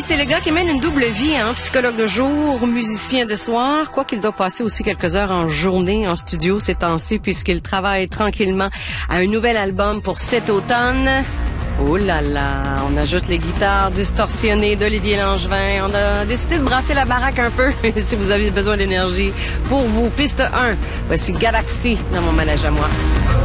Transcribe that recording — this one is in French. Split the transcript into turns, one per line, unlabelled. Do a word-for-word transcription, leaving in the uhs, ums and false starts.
c'est le gars qui mène une double vie, hein, psychologue de jour, musicien de soir, quoi qu'il doit passer aussi quelques heures en journée en studio ces temps-ci, puisqu'il travaille tranquillement à un nouvel album pour cet automne. Oh là là, on ajoute les guitares distorsionnées d'Olivier Langevin. On a décidé de brasser la baraque un peu si vous avez besoin d'énergie. Pour vous, piste un, voici Galaxy dans mon manège à moi.